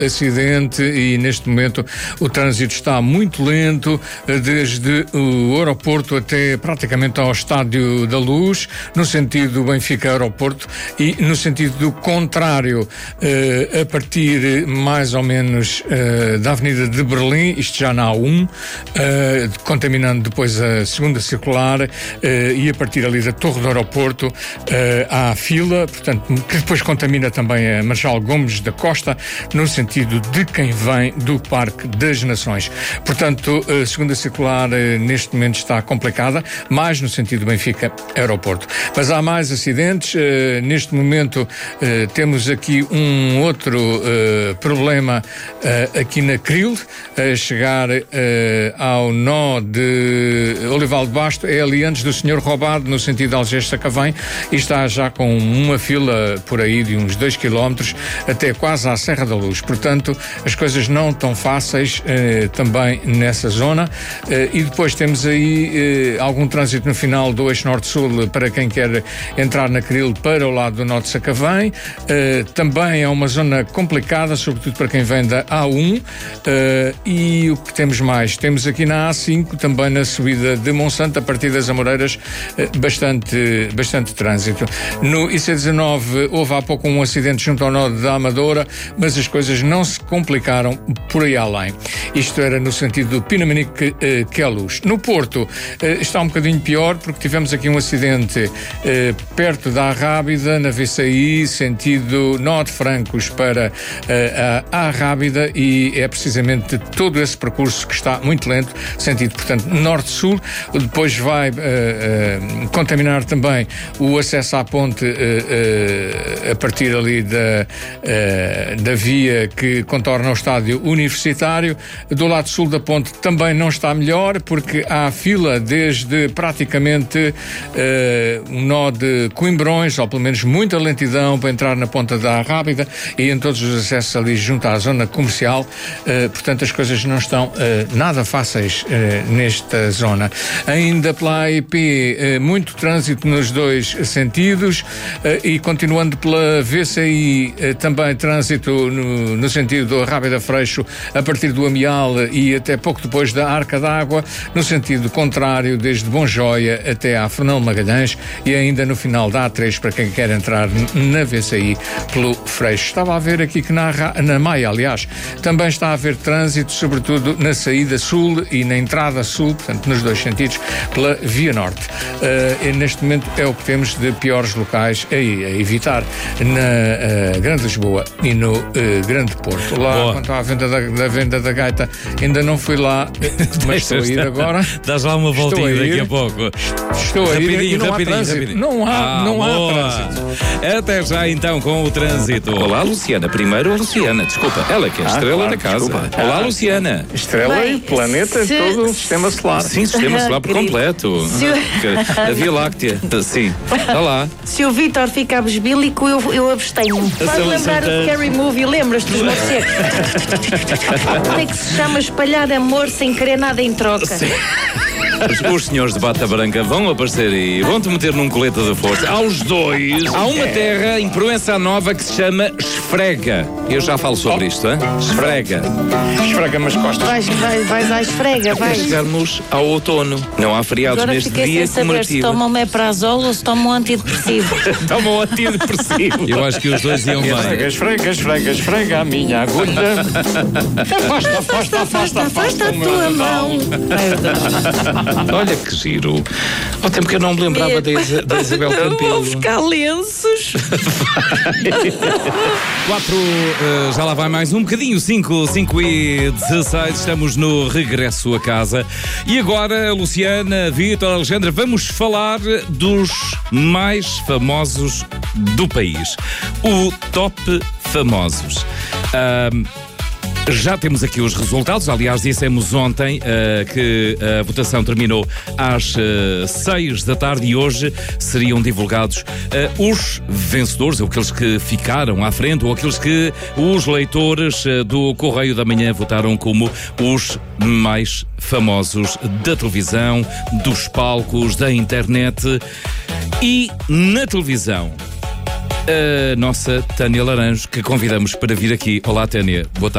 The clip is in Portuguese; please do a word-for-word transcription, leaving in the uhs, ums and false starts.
acidente e neste momento o trânsito está muito lento, desde o aeroporto até praticamente ao Estádio da Luz, no sentido Benfica-Aeroporto, e no sentido contrário, eh, a partir mais ou menos eh, da Avenida de Berlim, isto já na A um, eh, contaminando depois a segunda circular, eh, e a partir ali da Torre do Aeroporto eh, há fila, portanto, que depois contamina também a Marechal Gomes da Costa, no sentido de quem vem do Parque das Nações. Portanto, a segunda circular neste momento está complicada, mais no sentido Benfica-Aeroporto. Mas há mais acidentes. Neste momento temos aqui um outro problema aqui na Cril, a chegar ao nó de Olival de Basto, é ali antes do Senhor Roubado, no sentido Algés-Sacavém, e está já com uma fila por aí de uns dois quilómetros até quase à Serra da Luz. Portanto, as coisas não estão fáceis eh, também nessa zona. Eh, e depois temos aí eh, algum trânsito no final do eixo norte-sul para quem quer entrar na Cril para o lado do norte de Sacavém. Eh, também é uma zona complicada, sobretudo para quem vem da A um. Eh, e o que temos mais? Temos aqui na A cinco, também na subida de Monsanto, a partir das Amoreiras, eh, bastante, bastante trânsito. No I C dezanove houve há pouco um acidente junto ao nó da Amadora, mas as coisas não se complicaram por aí além. Isto era no sentido do Pinamanique eh, que é a Luz. No Porto eh, está um bocadinho pior, porque tivemos aqui um acidente eh, perto da Arrábida, na V C I, sentido nó de Francos para eh, a Arrábida, e é precisamente todo esse percurso que está muito lento, sentido, portanto, norte-sul. Depois vai eh, eh, contaminar também o acesso à ponte eh, eh, a partir ali da, eh, da via que contorna o estádio universitário. Do lado sul da ponte também não está melhor, porque há fila desde praticamente uh, um nó de Coimbrões, ou pelo menos muita lentidão para entrar na ponta da Arrábida e em todos os acessos ali junto à zona comercial. Uh, portanto, as coisas não estão uh, nada fáceis uh, nesta zona. Ainda pela A E P, uh, muito trânsito nos dois sentidos, uh, e continuando pela V C I, uh, também trânsito no, no sentido do Arrábida Freixo, a partir do Amial e até pouco depois da Arca d'Água, no sentido contrário, desde Bonjoia até à Fernão Magalhães, e ainda no final da A três para quem quer entrar na V C I pelo Freixo. Estava a ver aqui que na, na Maia, aliás, também está a haver trânsito, sobretudo na saída sul e na entrada sul, portanto, nos dois sentidos, pela Via Norte. Uh, e neste momento é o que temos de piores locais a, a evitar na uh, Grande Lisboa e no uh, Grande Porto. Lá, Boa. Quanto à venda da, da venda da gaita, ainda não fui lá, mas estou a ir agora. Dás lá uma voltinha daqui a pouco. Estou a ir e não rapidinho, há trânsito. rapidinho. Não há, ah, não há boa. trânsito. Até já então com o trânsito. Olá, Luciana. Primeiro a Luciana, desculpa. Ela que é a Ah, estrela claro, da casa. desculpa. Olá, Luciana. Estrela Bem, e planeta, se- todo o sistema solar. Sim, sistema solar por Querido. completo. Se o- Que- A Via Láctea. Sim. Está lá. Se o Vítor fica besbílico, eu, eu abstenho. Faz São- lembrar são o Scary Movie, lembras-te dos morcegos? Como é que se chama espalhar amor sem querer nada em troca? Os, os senhores de bata branca vão aparecer e vão-te meter num colete de força. Aos dois. Há uma terra em Proença Nova que se chama Esfrega. Eu já falo sobre isto, hein? Esfrega. Esfrega-me as costas. Vais, vais, vais à esfrega, Até vais. chegarmos ao outono. Não há feriados Agora neste fiquei dia sem saber se comemorativo. tomam meprazol ou se tomam antidepressivo. Toma um antidepressivo. Eu acho que os dois iam bem. Esfrega, esfrega, esfrega, esfrega a minha agulha. Afasta, afasta, afasta, Afasta a tua mão. Olha que giro. Ao tempo que eu não me lembrava da, Isa- da Isabel Vou Campelo. buscar lenços. Quatro, eh, já lá vai mais um bocadinho, cinco, cinco e dezesseis, estamos no regresso a casa. E agora, Luciana, Vítor, Alexandra, vamos falar dos mais famosos do país. O Top Famosos. Ahm, Já temos aqui os resultados. Aliás, dissemos ontem uh, que a votação terminou às uh, seis da tarde e hoje seriam divulgados uh, os vencedores, ou aqueles que ficaram à frente, ou aqueles que os leitores uh, do Correio da Manhã votaram como os mais famosos da televisão, dos palcos, da internet. E na televisão, a nossa Tânia Laranjo, que convidamos para vir aqui. Olá, Tânia. Boa tarde.